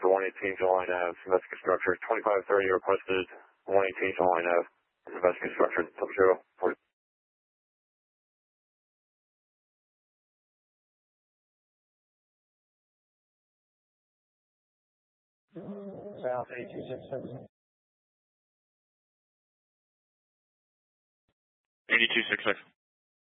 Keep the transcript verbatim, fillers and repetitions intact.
for one eighteen July Ave, investigate structure. twenty-five thirty requested one eighteen July Ave, investigate structure. Double zero, forty. South eight two six six. eighty-two six six.